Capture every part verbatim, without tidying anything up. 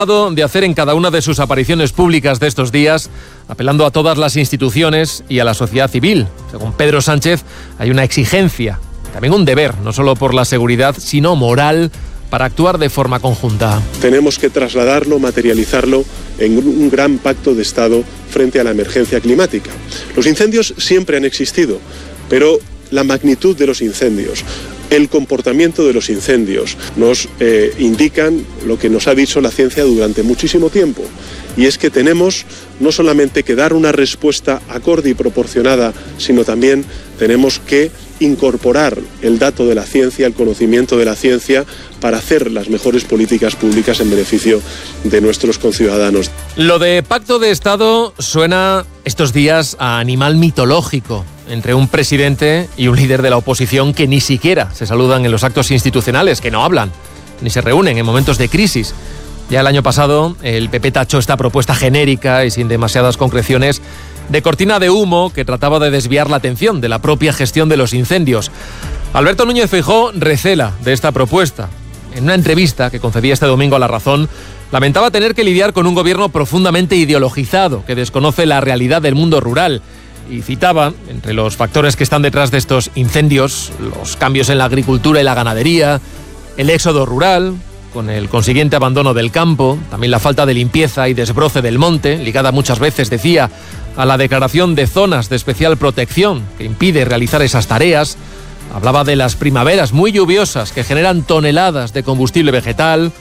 de hacer en cada una de sus apariciones públicas de estos días, apelando a todas las instituciones y a la sociedad civil. Según Pedro Sánchez, hay una exigencia, también un deber, no solo por la seguridad, sino moral, para actuar de forma conjunta. Tenemos que trasladarlo, materializarlo en un gran pacto de Estado frente a la emergencia climática. Los incendios siempre han existido, pero la magnitud de los incendios, el comportamiento de los incendios nos eh, indican lo que nos ha dicho la ciencia durante muchísimo tiempo, y es que tenemos no solamente que dar una respuesta acorde y proporcionada, sino también tenemos que incorporar el dato de la ciencia, el conocimiento de la ciencia, para hacer las mejores políticas públicas en beneficio de nuestros conciudadanos. Lo de pacto de Estado suena estos días a animal mitológico entre un presidente y un líder de la oposición que ni siquiera se saludan en los actos institucionales, que no hablan, ni se reúnen en momentos de crisis. Ya el año pasado el P P tachó esta propuesta genérica y sin demasiadas concreciones de cortina de humo que trataba de desviar la atención de la propia gestión de los incendios. Alberto Núñez Feijóo recela de esta propuesta. En una entrevista que concedía este domingo a La Razón, lamentaba tener que lidiar con un gobierno profundamente ideologizado que desconoce la realidad del mundo rural. Y citaba, entre los factores que están detrás de estos incendios, los cambios en la agricultura y la ganadería, el éxodo rural, con el consiguiente abandono del campo, también la falta de limpieza y desbroce del monte, ligada muchas veces, decía, a la declaración de zonas de especial protección que impide realizar esas tareas. Hablaba de las primaveras muy lluviosas que generan toneladas de combustible vegetal.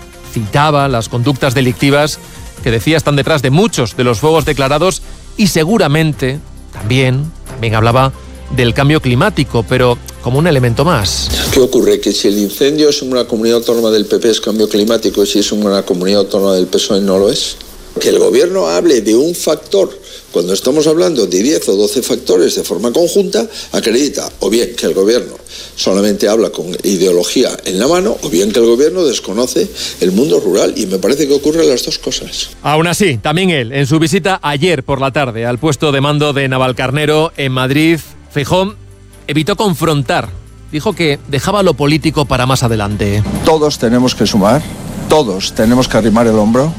Citaba las conductas delictivas que decía están detrás de muchos de los fuegos declarados y seguramente también, también hablaba del cambio climático, pero como un elemento más. ¿Qué ocurre? Que si el incendio es en una comunidad autónoma del P P es cambio climático y si es en una comunidad autónoma del P S O E no lo es. Que el gobierno hable de un factor cuando estamos hablando de diez o doce factores de forma conjunta, acredita o bien que el gobierno solamente habla con ideología en la mano o bien que el gobierno desconoce el mundo rural, y me parece que ocurren las dos cosas. Aún así, también él, en su visita ayer por la tarde al puesto de mando de Navalcarnero en Madrid, Feijóo evitó confrontar. Dijo que dejaba lo político para más adelante. Todos tenemos que sumar, todos tenemos que arrimar el hombro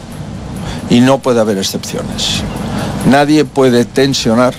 y no puede haber excepciones. Nadie puede tensionar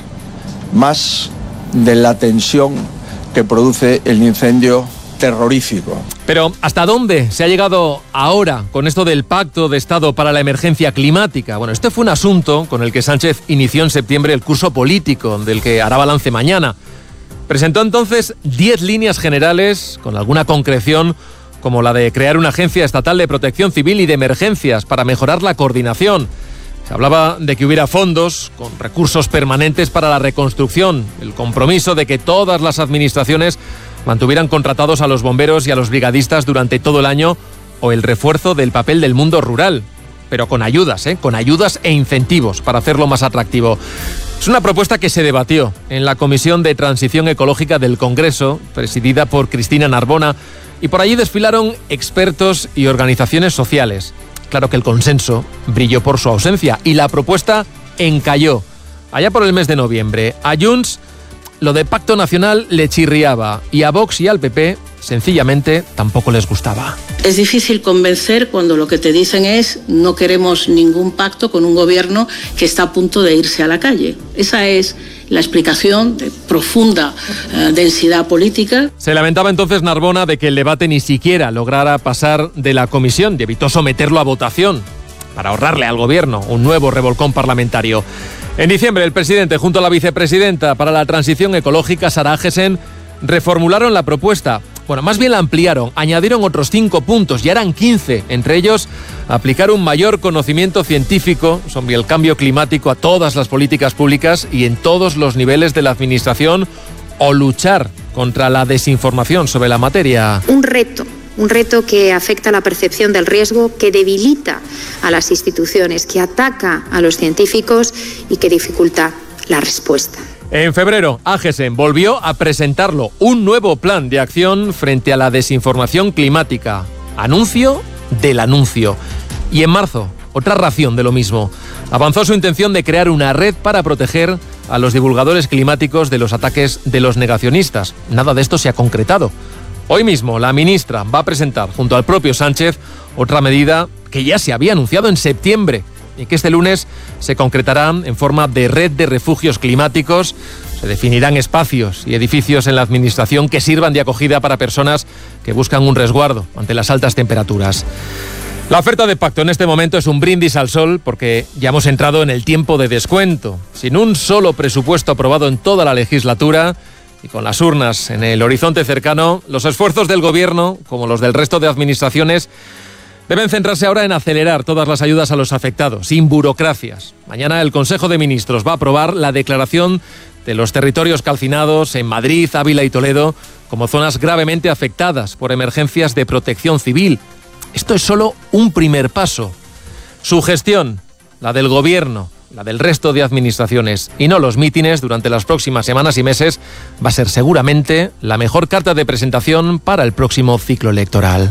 más de la tensión que produce el incendio terrorífico. Pero ¿hasta dónde se ha llegado ahora con esto del Pacto de Estado para la Emergencia Climática? Bueno, este fue un asunto con el que Sánchez inició en septiembre el curso político, del que hará balance mañana. Presentó entonces diez líneas generales con alguna concreción, como la de crear una agencia estatal de protección civil y de emergencias para mejorar la coordinación. Se hablaba de que hubiera fondos con recursos permanentes para la reconstrucción, el compromiso de que todas las administraciones mantuvieran contratados a los bomberos y a los brigadistas durante todo el año, o el refuerzo del papel del mundo rural, pero con ayudas, ¿eh? con ayudas e incentivos para hacerlo más atractivo. Es una propuesta que se debatió en la Comisión de Transición Ecológica del Congreso, presidida por Cristina Narbona, y por allí desfilaron expertos y organizaciones sociales. Claro que el consenso brilló por su ausencia y la propuesta encalló. Allá por el mes de noviembre, a Junts lo de Pacto Nacional le chirriaba y a Vox y al P P sencillamente tampoco les gustaba. Es difícil convencer cuando lo que te dicen es no queremos ningún pacto con un gobierno que está a punto de irse a la calle. Esa es la explicación de profunda eh, densidad política. Se lamentaba entonces Narbona de que el debate ni siquiera lograra pasar de la comisión y evitó someterlo a votación para ahorrarle al gobierno un nuevo revolcón parlamentario. En diciembre, el presidente junto a la vicepresidenta para la transición ecológica, Sara Agesen, reformularon la propuesta. Bueno, más bien la ampliaron, añadieron otros cinco puntos, ya eran quince, entre ellos aplicar un mayor conocimiento científico sobre el cambio climático a todas las políticas públicas y en todos los niveles de la administración, o luchar contra la desinformación sobre la materia. Un reto, un reto que afecta a la percepción del riesgo, que debilita a las instituciones, que ataca a los científicos y que dificulta la respuesta. En febrero, Agesen volvió a presentarlo, un nuevo plan de acción frente a la desinformación climática. Anuncio del anuncio. Y en marzo, otra ración de lo mismo. Avanzó su intención de crear una red para proteger a los divulgadores climáticos de los ataques de los negacionistas. Nada de esto se ha concretado. Hoy mismo la ministra va a presentar junto al propio Sánchez otra medida que ya se había anunciado en septiembre y que este lunes se concretará en forma de red de refugios climáticos. Se definirán espacios y edificios en la administración que sirvan de acogida para personas que buscan un resguardo ante las altas temperaturas. La oferta de pacto en este momento es un brindis al sol porque ya hemos entrado en el tiempo de descuento. Sin un solo presupuesto aprobado en toda la legislatura y con las urnas en el horizonte cercano, los esfuerzos del Gobierno, como los del resto de administraciones, deben centrarse ahora en acelerar todas las ayudas a los afectados, sin burocracias. Mañana el Consejo de Ministros va a aprobar la declaración de los territorios calcinados en Madrid, Ávila y Toledo como zonas gravemente afectadas por emergencias de protección civil. Esto es solo un primer paso. Su gestión, la del Gobierno, la del resto de administraciones y no los mítines durante las próximas semanas y meses, va a ser seguramente la mejor carta de presentación para el próximo ciclo electoral.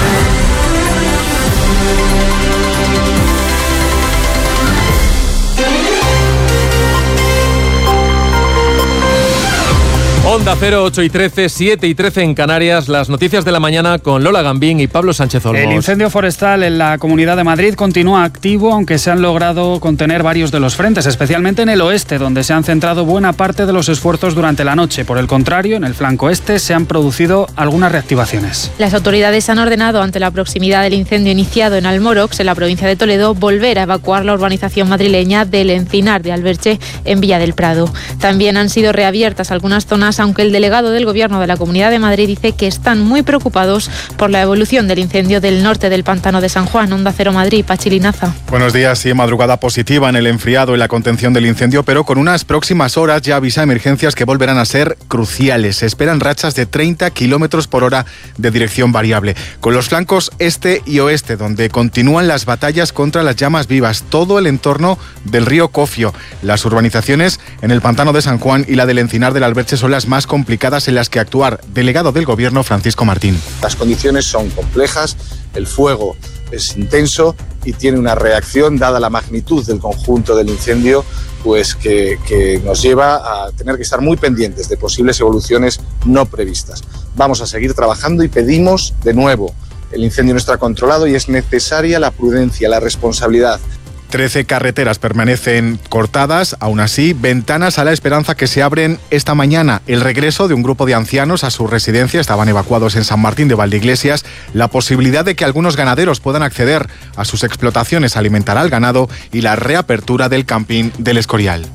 Onda Cero, ocho y trece, siete y trece en Canarias. Las noticias de la mañana con Lola Gambín y Pablo Sánchez Olmos. El incendio forestal en la Comunidad de Madrid continúa activo, aunque se han logrado contener varios de los frentes, especialmente en el oeste, donde se han centrado buena parte de los esfuerzos durante la noche. Por el contrario, en el flanco este se han producido algunas reactivaciones. Las autoridades han ordenado, ante la proximidad del incendio iniciado en Almorox, en la provincia de Toledo, volver a evacuar la urbanización madrileña del Encinar de Alberche en Villa del Prado. También han sido reabiertas algunas zonas, aunque el delegado del Gobierno de la Comunidad de Madrid dice que están muy preocupados por la evolución del incendio del norte del Pantano de San Juan. Onda Cero Madrid, Pachi Linaza. Buenos días. Sí, madrugada positiva en el enfriado y la contención del incendio, pero con unas próximas horas ya avisa emergencias que volverán a ser cruciales. Se esperan rachas de treinta kilómetros por hora de dirección variable, con los flancos este y oeste, donde continúan las batallas contra las llamas vivas, todo el entorno del río Cofio. Las urbanizaciones en el Pantano de San Juan y la del Encinar del Alberche son las más complicadas en las que actuar. Delegado del Gobierno, Francisco Martín. Las condiciones son complejas, el fuego es intenso y tiene una reacción, dada la magnitud del conjunto del incendio, pues que, que nos lleva a tener que estar muy pendientes de posibles evoluciones no previstas. Vamos a seguir trabajando y pedimos de nuevo, el incendio no está controlado y es necesaria la prudencia, la responsabilidad. trece carreteras permanecen cortadas, aún así, ventanas a la esperanza que se abren esta mañana. El regreso de un grupo de ancianos a su residencia, estaban evacuados en San Martín de Valdeiglesias, la posibilidad de que algunos ganaderos puedan acceder a sus explotaciones, alimentar al ganado y la reapertura del camping del Escorial.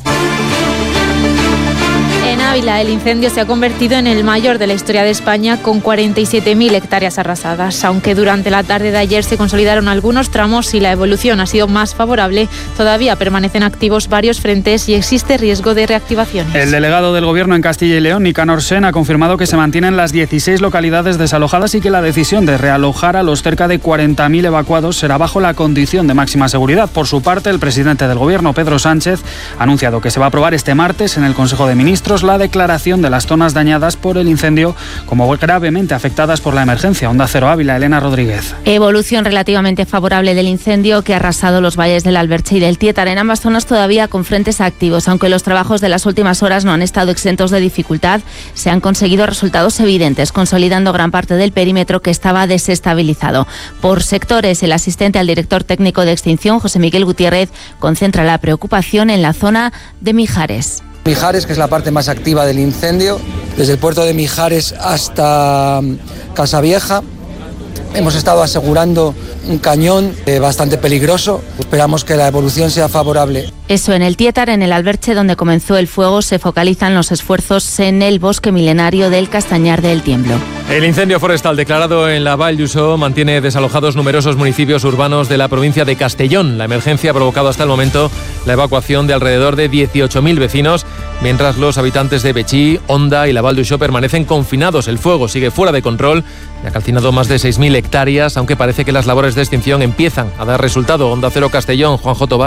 En Ávila, el incendio se ha convertido en el mayor de la historia de España, con cuarenta y siete mil hectáreas arrasadas. Aunque durante la tarde de ayer se consolidaron algunos tramos y la evolución ha sido más favorable, todavía permanecen activos varios frentes y existe riesgo de reactivaciones. El delegado del Gobierno en Castilla y León, Nicanor Sen, ha confirmado que se mantienen las dieciséis localidades desalojadas y que la decisión de realojar a los cerca de cuarenta mil evacuados será bajo la condición de máxima seguridad. Por su parte, el presidente del Gobierno, Pedro Sánchez, ha anunciado que se va a aprobar este martes en el Consejo de Ministros la declaración de las zonas dañadas por el incendio como gravemente afectadas por la emergencia. Onda Cero Ávila, Elena Rodríguez. Evolución relativamente favorable del incendio que ha arrasado los valles del Alberche y del Tietar, en ambas zonas todavía con frentes activos. Aunque los trabajos de las últimas horas no han estado exentos de dificultad, se han conseguido resultados evidentes, consolidando gran parte del perímetro que estaba desestabilizado. Por sectores, el asistente al director técnico de extinción, José Miguel Gutiérrez, concentra la preocupación en la zona de Mijares. Mijares, que es la parte más activa del incendio, desde el puerto de Mijares hasta Casavieja. Hemos estado asegurando un cañón eh, bastante peligroso. Esperamos que la evolución sea favorable. Eso en el Tietar. En el Alberche, donde comenzó el fuego, se focalizan los esfuerzos en el bosque milenario del Castañar del Tiemblo. El incendio forestal declarado en la Vall d'Uixó mantiene desalojados numerosos municipios urbanos de la provincia de Castellón. La emergencia ha provocado hasta el momento la evacuación de alrededor de dieciocho mil vecinos, mientras los habitantes de Betxí, Onda y la Vall d'Uixó permanecen confinados. El fuego sigue fuera de control y ha calcinado más de seis mil hectáreas, aunque parece que las labores de extinción empiezan a dar resultado. Onda Cero Castellón, Juanjo Tobar.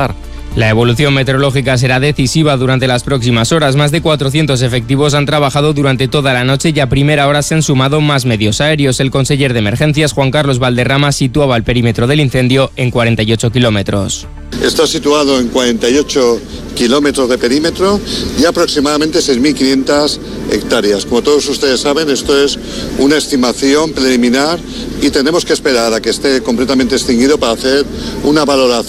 La evolución meteorológica será decisiva durante las próximas horas. Más de cuatrocientos efectivos han trabajado durante toda la noche y a primera hora se han sumado más medios aéreos. El conseller de Emergencias, Juan Carlos Valderrama, situaba el perímetro del incendio en cuarenta y ocho kilómetros. Está situado en cuarenta y ocho kilómetros de perímetro y aproximadamente seis mil quinientas hectáreas. Como todos ustedes saben, esto es una estimación preliminar y tenemos que esperar a que esté completamente extinguido para hacer una valoración